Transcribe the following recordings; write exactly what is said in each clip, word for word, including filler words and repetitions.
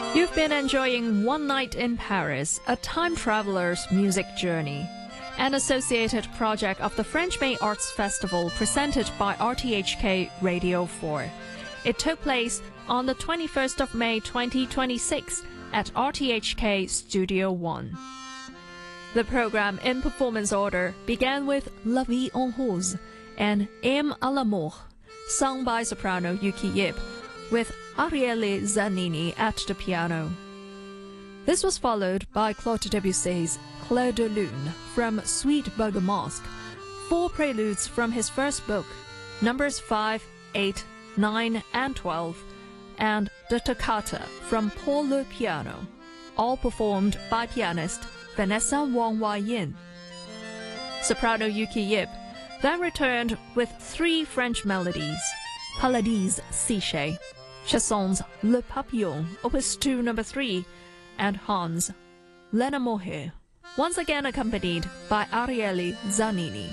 You've been enjoying One Night in Paris, a time traveler's music journey, an associated project of the French May Arts Festival presented by R T H K Radio four. It took place on the twenty-first of May twenty twenty-six at R T H K Studio one. The program in performance order began with La Vie en Rose and Aime à l'amour, sung by soprano Yuki Yip, with Arielle Zanini at the piano. This was followed by Claude Debussy's Clair de Lune from Sweet Bergamasque, four preludes from his first book, numbers five, eight, nine, and twelve, and the Toccata from Pour le Piano, all performed by pianist Vanessa Wong Wai Yin. Soprano Yuki Yip then returned with three French melodies: Paladis Siche, Chasson's Le Papillon, Opus two number three, and Hans, L'Enamouré, once again accompanied by Arielle Zanini.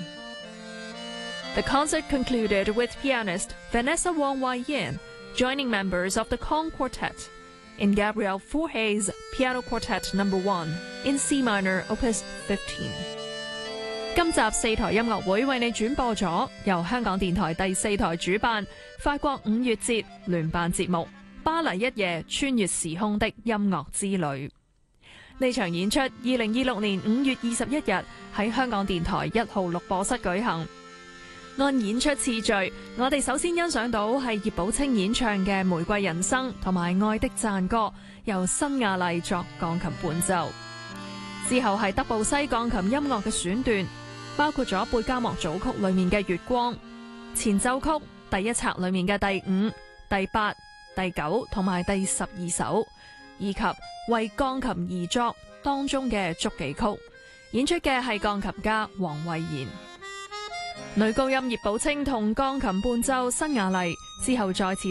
The concert concluded with pianist Vanessa Wong Wai Yin joining members of the Kong Quartet in Gabriel Fauré's Piano Quartet number one in C minor, Opus fifteen. 今集四台音樂會為你轉播咗由香港電台第四台主辦法國五月節聯辦節目《巴黎一夜穿越時空的音樂之旅》。呢場演出二零二六年五月二十一日喺香港電台一號錄播室舉行。按演出次序，我哋首先欣賞到係葉寶清演唱嘅《玫瑰人生》同埋《愛的讚歌》，由辛亞麗作鋼琴伴奏。之後係德布西鋼琴音樂嘅選段，包括咗貝加莫組曲裏面嘅《月光》、前奏曲第一冊裏面嘅第五、第八、第九同埋第十二首，以及為鋼琴而作當中嘅觸記曲。演出嘅係鋼琴家黃慧賢。女高音葉寶清同鋼琴伴奏辛亞麗之後再次